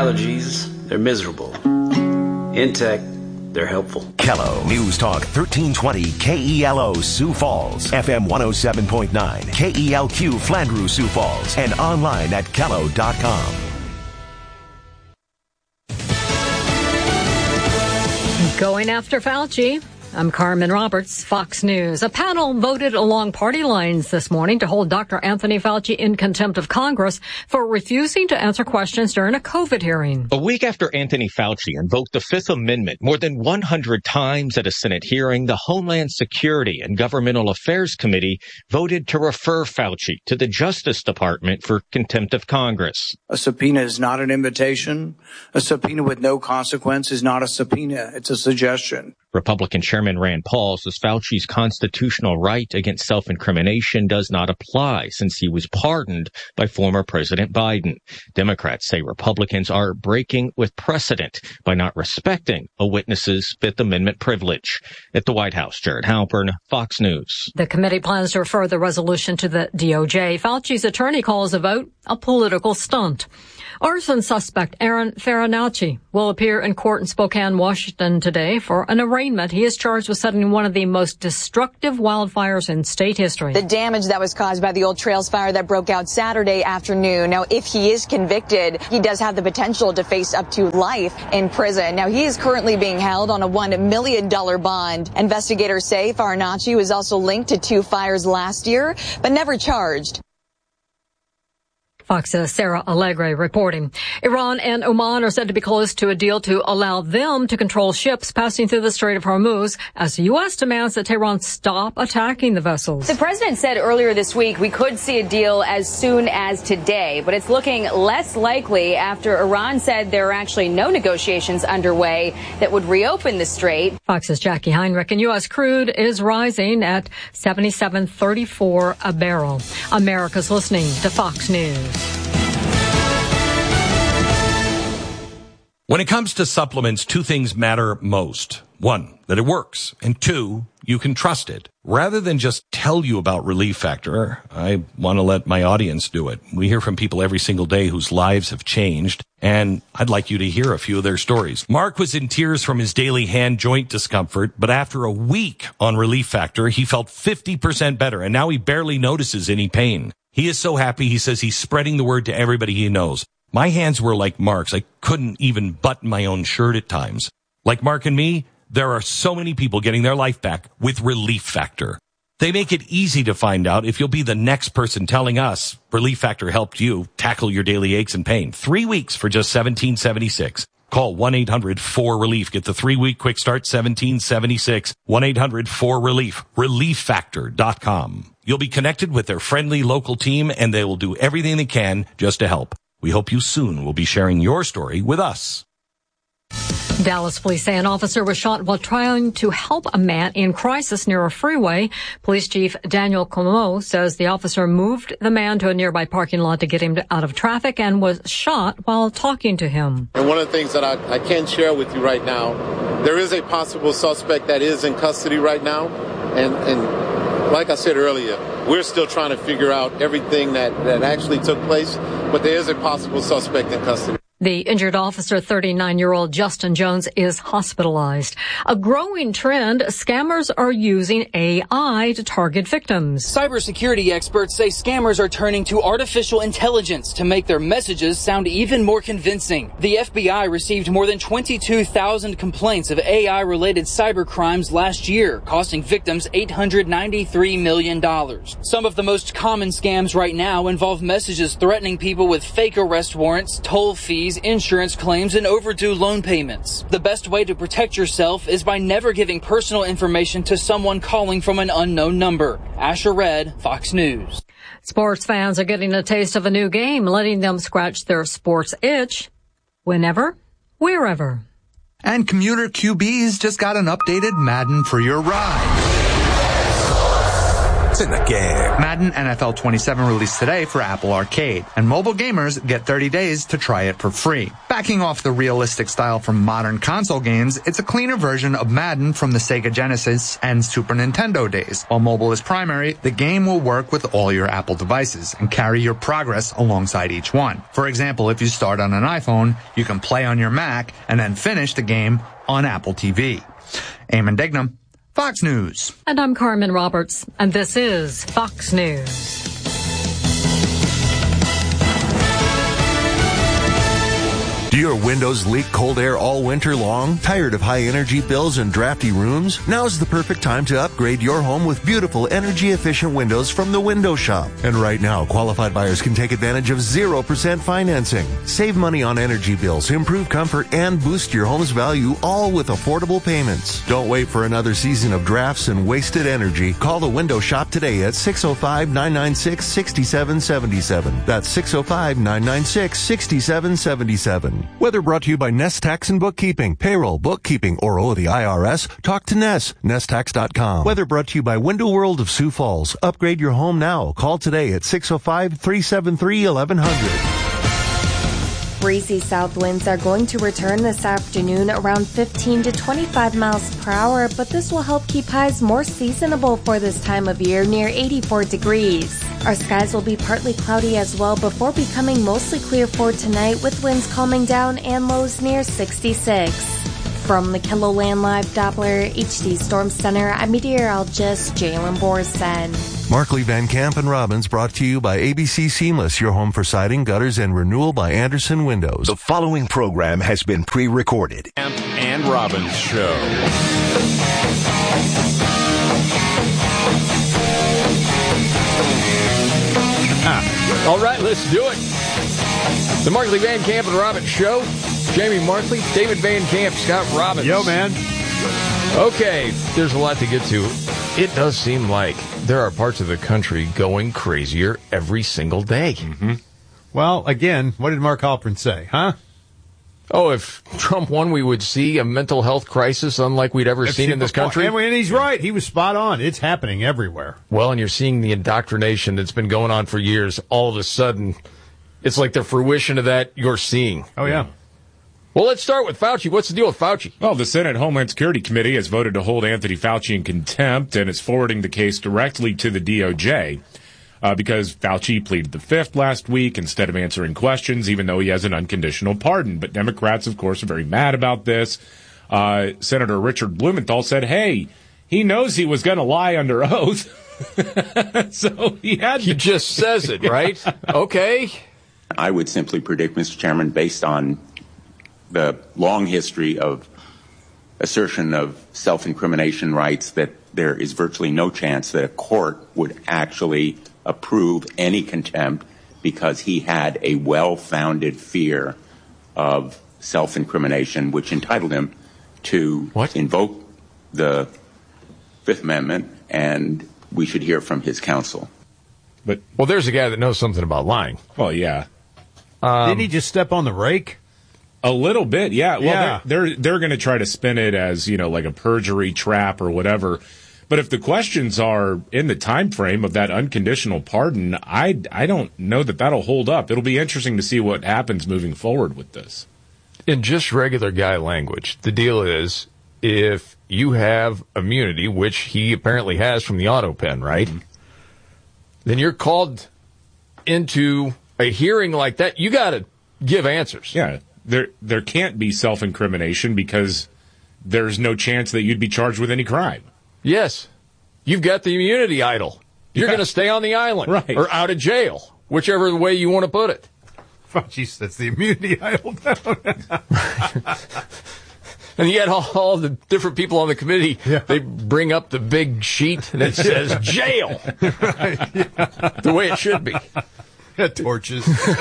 allergies, they're miserable. In tech, they're helpful. Kello News Talk 1320 KELO Sioux Falls, FM 107.9 KELQ Flandreau Sioux Falls, and online at kello.com. Going after Fauci. I'm Carmen Roberts, Fox News. A panel voted along party lines this morning to hold Dr. Anthony Fauci in contempt of Congress for refusing to answer questions during a COVID hearing. A week after Anthony Fauci invoked the Fifth Amendment more than 100 times at a Senate hearing, the Homeland Security and Governmental Affairs Committee voted to refer Fauci to the Justice Department for contempt of Congress. A subpoena is not an invitation. A subpoena with no consequence is not a subpoena. It's a suggestion. Republican Chairman Rand Paul says Fauci's constitutional right against self-incrimination does not apply since he was pardoned by former President Biden. Democrats say Republicans are breaking with precedent by not respecting a witness's Fifth Amendment privilege. At the White House, Jared Halpern, Fox News. The committee plans to refer the resolution to the DOJ. Fauci's attorney calls the vote a political stunt. Arson suspect Aaron Farinacci will appear in court in Spokane, Washington today for an arraignment. He is charged with setting one of the most destructive wildfires in state history. The damage that was caused by the Old Trails fire that broke out Saturday afternoon. Now, if he is convicted, he does have the potential to face up to life in prison. Now, he is currently being held on a $1 million bond. Investigators say Farinacci was also linked to 2 fires last year, but never charged. Fox's Sarah Allegre reporting. Iran and Oman are said to be close to a deal to allow them to control ships passing through the Strait of Hormuz as the U.S. demands that Tehran stop attacking the vessels. The president said earlier this week we could see a deal as soon as today, but it's looking less likely after Iran said there are actually no negotiations underway that would reopen the strait. Fox's Jackie Heinrich, and U.S. crude is rising at $77.34 a barrel. America's listening to Fox News. When it comes to supplements, 2 things matter most. 1, that it works. And 2, you can trust it. Rather than just tell you about Relief Factor, I want to let my audience do it. We hear from people every single day whose lives have changed, and I'd like you to hear a few of their stories. Mark was in tears from his daily hand joint discomfort, but after a week on Relief Factor, he felt 50% better, and now he barely notices any pain. He is so happy, he says he's spreading the word to everybody he knows. My hands were like Mark's. I couldn't even button my own shirt at times. Like Mark and me, there are so many people getting their life back with Relief Factor. They make it easy to find out if you'll be the next person telling us Relief Factor helped you tackle your daily aches and pain. 3 weeks for just $17.76. Call 1-800-4RELIEF. Get the 3-week quick start, $17.76. 1-800-4RELIEF. ReliefFactor.com. You'll be connected with their friendly local team, and they will do everything they can just to help. We hope you soon will be sharing your story with us. Dallas police say an officer was shot while trying to help a man in crisis near a freeway. Police Chief Daniel Como says the officer moved the man to a nearby parking lot to get him out of traffic and was shot while talking to him. And one of the things that I can share with you right now, there is a possible suspect that is in custody right now. And like I said earlier, we're still trying to figure out everything that actually took place, but there is a possible suspect in custody. The injured officer, 39-year-old Justin Jones, is hospitalized. A growing trend, scammers are using AI to target victims. Cybersecurity experts say scammers are turning to artificial intelligence to make their messages sound even more convincing. The FBI received more than 22,000 complaints of AI-related cybercrimes last year, costing victims $893 million. Some of the most common scams right now involve messages threatening people with fake arrest warrants, toll fees, insurance claims, and overdue loan payments. The best way to protect yourself is by never giving personal information to someone calling from an unknown number. Asher Red, Fox News. Sports fans are getting a taste of a new game, letting them scratch their sports itch whenever, wherever. And Commuter QB's just got an updated Madden for your ride. What's in the game? Madden NFL 27 released today for Apple Arcade, and mobile gamers get 30 days to try it for free. Backing off the realistic style from modern console games, it's a cleaner version of Madden from the Sega Genesis and Super Nintendo days. While mobile is primary, the game will work with all your Apple devices and carry your progress alongside each one. For example, if you start on an iPhone, you can play on your Mac and then finish the game on Apple TV. Eamon Dignam, Fox News. And I'm Carmen Roberts, and this is Fox News. Do your windows leak cold air all winter long? Tired of high energy bills and drafty rooms? Now's the perfect time to upgrade your home with beautiful energy efficient windows from the Window Shop. And right now, qualified buyers can take advantage of 0% financing. Save money on energy bills, improve comfort, and boost your home's value, all with affordable payments. Don't wait for another season of drafts and wasted energy. Call the Window Shop today at 605-996-6777. That's 605-996-6777. Whether brought to you by Nest Tax and Bookkeeping, Payroll, Bookkeeping, or the IRS, talk to Nest, nesttax.com. Whether brought to you by Window World of Sioux Falls, upgrade your home now. Call today at 605-373-1100. Breezy south winds are going to return this afternoon around 15 to 25 miles per hour, but this will help keep highs more seasonable for this time of year, near 84 degrees. Our skies will be partly cloudy as well before becoming mostly clear for tonight, with winds calming down and lows near 66. From the KELOLAND Live Doppler HD Storm Center, I'm meteorologist Jalen Borsen. Markley, Van Camp, and Robbins, brought to you by ABC Seamless, your home for siding, gutters, and renewal by Anderson Windows. The following program has been pre-recorded. Camp and Robbins Show. All right, let's do it. The Markley, Van Camp, and Robbins Show. Jamie Markley, David Van Camp, Scott Robbins. Yo, man. Okay, there's a lot to get to. It does seem like there are parts of the country going crazier every single day. Mm-hmm. Well, again, what did Mark Halperin say, huh? Oh, if Trump won, we would see a mental health crisis unlike we'd ever seen in this country. And he's right. He was spot on. It's happening everywhere. Well, and you're seeing the indoctrination that's been going on for years. All of a sudden, it's like the fruition of that you're seeing. Oh, yeah. Well, let's start with Fauci. What's the deal with Fauci? Well, the Senate Homeland Security Committee has voted to hold Anthony Fauci in contempt and is forwarding the case directly to the DOJ because Fauci pleaded the Fifth last week instead of answering questions, even though he has an unconditional pardon. But Democrats, of course, are very mad about this. Senator Richard Blumenthal said, hey, he knows he was going to lie under oath. So he just says it, right? Okay. I would simply predict, Mr. Chairman, based on the long history of assertion of self-incrimination rights, that there is virtually no chance that a court would actually approve any contempt because he had a well-founded fear of self-incrimination, which entitled him to invoke the Fifth Amendment, and we should hear from his counsel. But well, there's a guy that knows something about lying. Well, yeah. Didn't he just step on the rake? A little bit, yeah. Well, they're going to try to spin it as, like a perjury trap or whatever. But if the questions are in the time frame of that unconditional pardon, I don't know that that'll hold up. It'll be interesting to see what happens moving forward with this. In just regular guy language, the deal is if you have immunity, which he apparently has from the auto pen, right? Mm-hmm. Then you're called into a hearing like that. You got to give answers. Yeah. There can't be self-incrimination because there's no chance that you'd be charged with any crime. Yes. You've got the immunity idol. You're going to stay on the island. Right. Or out of jail. Whichever way you want to put it. Fauci sets the immunity idol down. And yet all the different people on the committee, they bring up the big sheet and it says jail. Right. Yeah. The way it should be. Torches.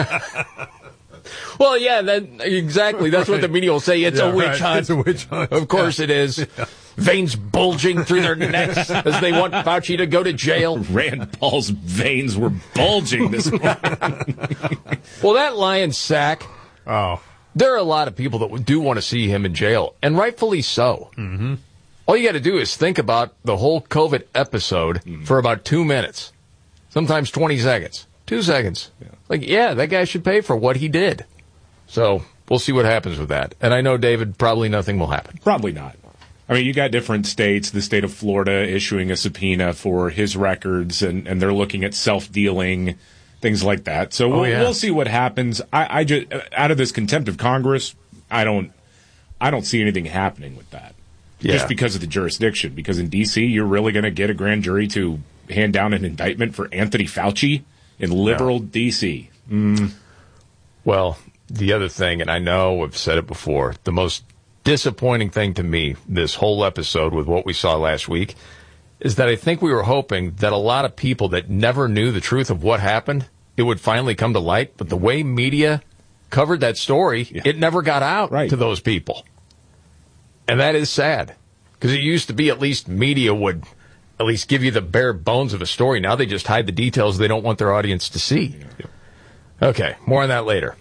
Well, yeah, exactly. That's what the media will say. It's a witch hunt. It's a witch hunt. Of course it is. Yeah. Veins bulging through their necks as they want Fauci to go to jail. Rand Paul's veins were bulging this morning. Well, that lion sack. Oh. There are a lot of people that do want to see him in jail, and rightfully so. Mm-hmm. All you got to do is think about the whole COVID episode for about 2 minutes, sometimes 20 seconds, 2 seconds. Yeah. That guy should pay for what he did. So we'll see what happens with that. And I know, David, probably nothing will happen. Probably not. I mean, you got different states, the state of Florida issuing a subpoena for his records, and they're looking at self-dealing, things like that. So we'll see what happens. I just, out of this contempt of Congress, I don't see anything happening with that. Yeah. Just because of the jurisdiction. Because in D.C., you're really going to get a grand jury to hand down an indictment for Anthony Fauci in liberal D.C. Well, the other thing, and I know I've said it before, the most disappointing thing to me, this whole episode with what we saw last week, is that I think we were hoping that a lot of people that never knew the truth of what happened, it would finally come to light. But the way media covered that story, it never got out to those people. And that is sad, because it used to be at least media would at least give you the bare bones of a story. Now they just hide the details they don't want their audience to see. Okay, more on that later.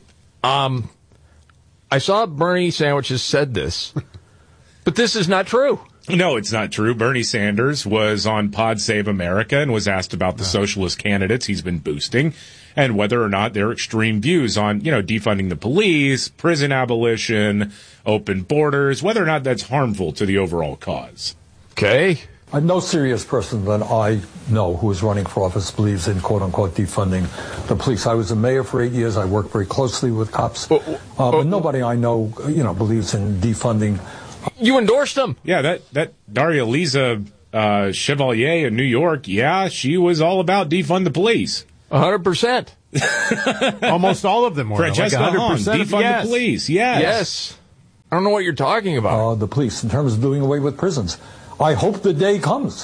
I saw Bernie Sandwiches said this, but this is not true. No, it's not true. Bernie Sanders was on Pod Save America and was asked about the socialist candidates he's been boosting and whether or not their extreme views on, defunding the police, prison abolition, open borders, whether or not that's harmful to the overall cause. Okay. No serious person that I know who is running for office believes in, quote-unquote, defunding the police. I was a mayor for 8 years. I worked very closely with cops. But nobody I know, believes in defunding. You endorsed them. Yeah, that Daria Lisa Chevalier in New York, she was all about defund the police. 100%. Almost all of them were. Francesca Hahn, defund the police. Yes. I don't know what you're talking about. The police, in terms of doing away with prisons. I hope the day comes.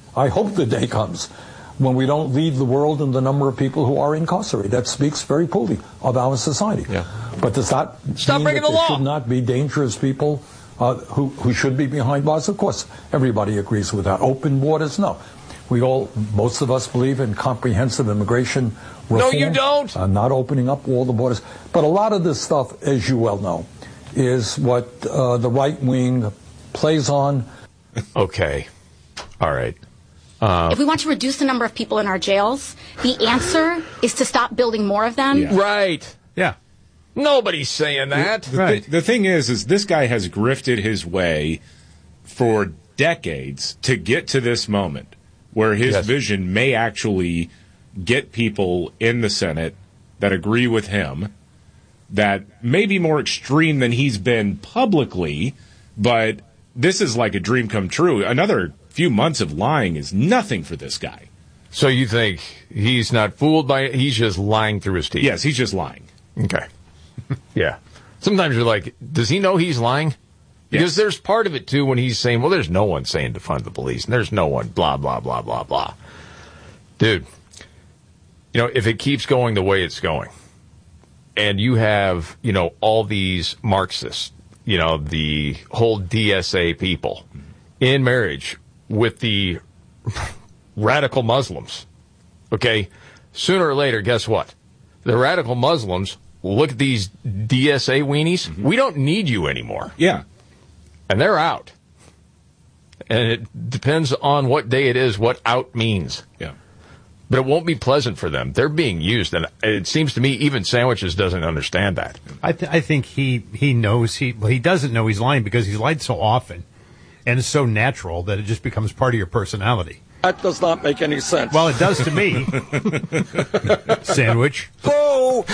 When we don't leave the world in the number of people who are incarcerated. That speaks very poorly of our society. Yeah. But does that Stop breaking the law. There should not be dangerous people who should be behind bars? Of course, everybody agrees with that. Open borders, no. Most of us believe in comprehensive immigration reform. No, you don't. Not opening up all the borders. But a lot of this stuff, as you well know, is what the right wing plays on. Okay. All right. If we want to reduce the number of people in our jails, the answer is to stop building more of them. Yeah. Right. Yeah. Nobody's saying that. The thing is this guy has grifted his way for decades to get to this moment where his vision may actually get people in the Senate that agree with him, that may be more extreme than he's been publicly, but this is like a dream come true. Another few months of lying is nothing for this guy. So you think he's not fooled by it? He's just lying through his teeth? Yes, he's just lying. Okay. Yeah. Sometimes you're like, does he know he's lying? Because there's part of it, too, when he's saying, well, there's no one saying defund the police, and there's no one, blah, blah, blah, blah, blah. Dude, if it keeps going the way it's going, and you have, all these Marxists, the whole DSA people in marriage with the radical Muslims, okay, sooner or later, guess what? The radical Muslims look at these DSA weenies. Mm-hmm. We don't need you anymore. Yeah. And they're out. And it depends on what day it is, what out means. Yeah. But it won't be pleasant for them. They're being used. And it seems to me even Sandwiches doesn't understand that. I think he knows he doesn't know he's lying because he's lied so often. And it's so natural that it just becomes part of your personality. That does not make any sense. Well, it does to me. Sandwich. Oh!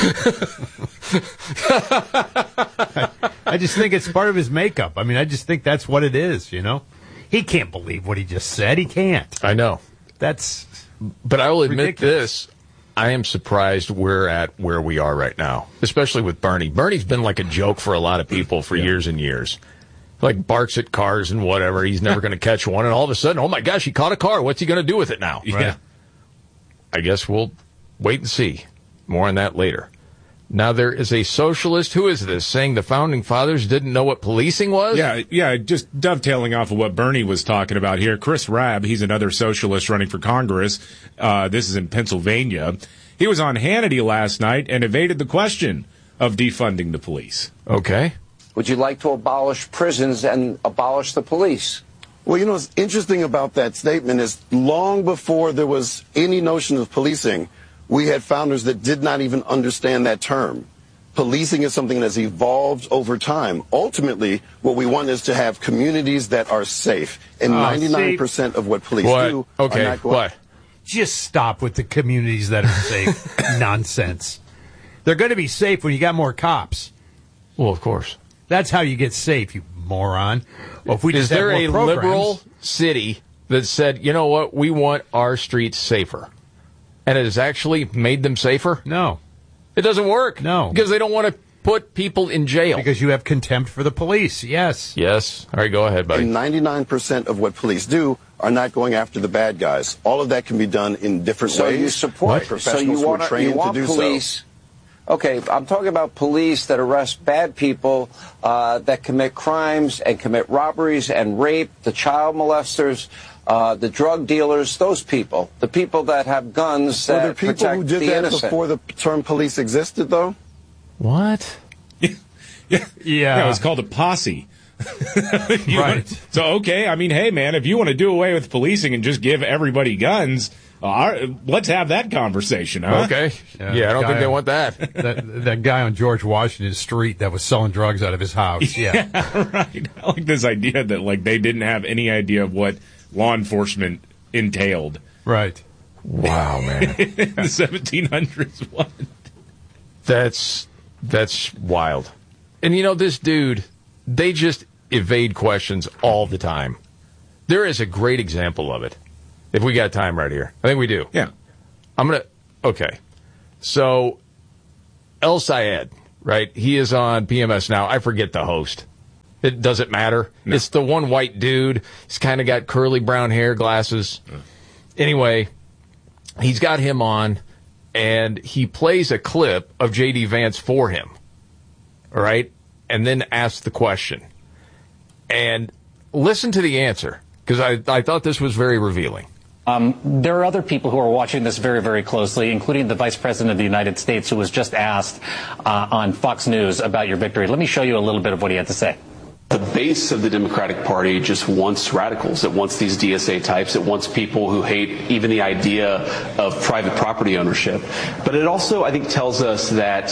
I just think it's part of his makeup. I mean, I just think that's what it is, He can't believe what he just said. He can't. I know. But I will admit this. I am surprised we're at where we are right now, especially with Bernie. Bernie's been like a joke for a lot of people for years and years. Like barks at cars and whatever. He's never going to catch one. And all of a sudden, oh my gosh, he caught a car. What's he going to do with it now? Yeah. Right. I guess we'll wait and see. More on that later. Now, there is a socialist, who is this, saying the Founding Fathers didn't know what policing was? Yeah, just dovetailing off of what Bernie was talking about here. Chris Rabb, he's another socialist running for Congress. This is in Pennsylvania. He was on Hannity last night and evaded the question of defunding the police. Okay. Would you like to abolish prisons and abolish the police? Well, what's interesting about that statement is long before there was any notion of policing, we had founders that did not even understand that term. Policing is something that's evolved over time. Ultimately, what we want is to have communities that are safe. And 99% of what police do are not going. Just stop with the communities that are safe nonsense. They're going to be safe when you got more cops. Well, of course. That's how you get safe, you moron. Well, if we just Is there have a more programs, liberal city that said, you know what, we want our streets safer? And it has actually made them safer? No. It doesn't work. No. Because they don't want to put people in jail. Because you have contempt for the police, yes. Yes. All right, go ahead, buddy. And 99% of what police do are not going after the bad guys. All of that can be done in different ways. So you support professionals who are trained to do police. So. Okay, I'm talking about police that arrest bad people, that commit crimes and commit robberies and rape, the child molesters, the drug dealers, those people, the people that have guns that Were there people protect who did the that innocent. before the term police existed, though? What? Yeah, it was called a posse. Right. So, okay, I mean, hey, man, if you want to do away with policing and just give everybody guns, let's have that conversation, huh? Okay. Yeah, I don't think they want that. that guy on George Washington Street that was selling drugs out of his house. Yeah. Right. I like this idea that, like, they didn't have any idea of what law enforcement entailed. Right. Wow, man. In the 1700s, what? That's wild. And this dude, they just evade questions all the time. There is a great example of it. If we got time right here. I think we do. Yeah. Okay. So, El Sayed, right? He is on PMS now. I forget the host. It doesn't matter. No. It's the one white dude. He's kind of got curly brown hair, glasses. Anyway, he's got him on, and he plays a clip of J.D. Vance for him. All right? And then asks the question. And listen to the answer, because I thought this was very revealing. There are other people who are watching this very, very closely, including the Vice President of the United States, who was just asked on Fox News about your victory. Let me show you a little bit of what he had to say. The base of the Democratic Party just wants radicals. It wants these DSA types. It wants people who hate even the idea of private property ownership. But it also, I think, tells us that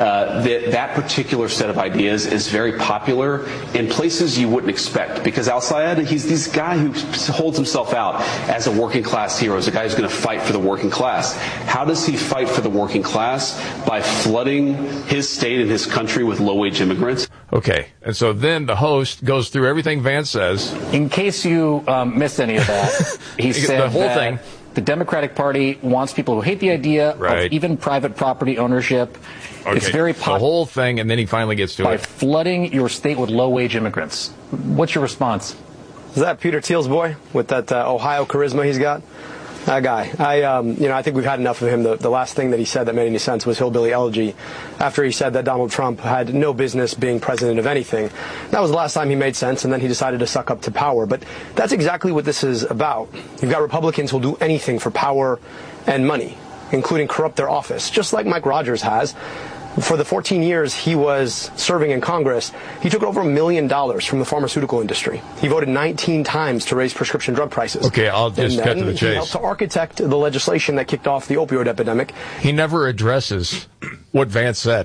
that particular set of ideas is very popular in places you wouldn't expect. Because Al Sayed, he's this guy who holds himself out as a working class hero, as a guy who's going to fight for the working class. How does he fight for the working class? By flooding his state and his country with low-wage immigrants. Okay, and so then the host goes through everything Vance says. In case you missed any of that, he said the whole that thing. The Democratic Party wants people who hate the idea of even private property ownership. Okay, it's very the whole thing, and then he finally gets to by it. flooding your state with low-wage immigrants. What's your response? Is that Peter Thiel's boy with that Ohio charisma he's got? That guy. I think we've had enough of him. The last thing that he said that made any sense was hillbilly elegy. After he said that Donald Trump had no business being president of anything. That was the last time he made sense, and then he decided to suck up to power. But that's exactly what this is about. You've got Republicans who'll do anything for power and money, including corrupt their office, just like Mike Rogers has. For the 14 years he was serving in Congress, he took over $1 million from the pharmaceutical industry. He voted 19 times to raise prescription drug prices. Okay, I'll just cut to the He chase. helped to architect the legislation that kicked off the opioid epidemic. He never addresses what Vance said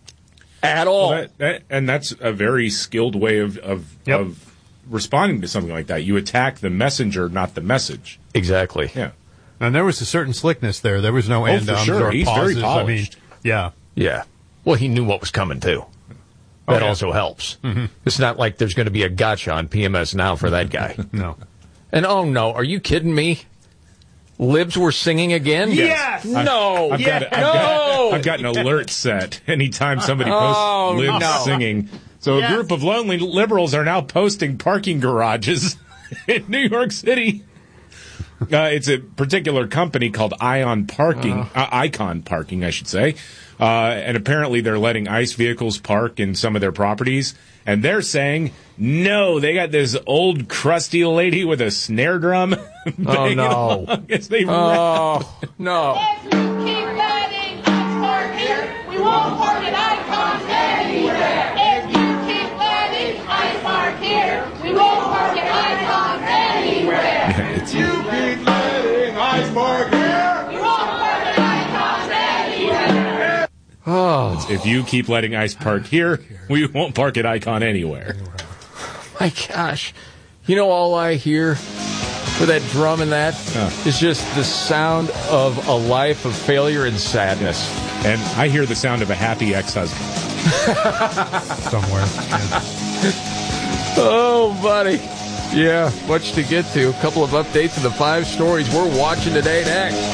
at all. Well, and that's a very skilled way of responding to something like that. You attack the messenger, not the message. Exactly. Yeah. And there was a certain slickness there. There was no for sure. or He's pauses. very polished. Yeah. Well, he knew what was coming, too. That also helps. Mm-hmm. It's not like there's going to be a gotcha on PMS now for that guy. No. And oh, no, are you kidding me? Libs were singing again? Yes! No! I've got an alert set anytime somebody posts Libs singing. So a group of lonely liberals are now posting parking garages in New York City. It's a particular company called Icon Parking, I should say. And apparently they're letting ICE vehicles park in some of their properties. And they're saying, no, they got this old crusty lady with a snare drum. Oh, no. As they no. If you keep letting us park here, we won't park at Icon anywhere. If you keep letting us park here, we won't park at Icon anywhere. Oh. If you keep letting ICE park here, we won't park at Icon anywhere. My gosh. You know, all I hear with that drum and that is just the sound of a life of failure and sadness. And I hear the sound of a happy ex-husband. Somewhere. Oh, buddy. Yeah, much to get to. A couple of updates of the 5 stories we're watching today next.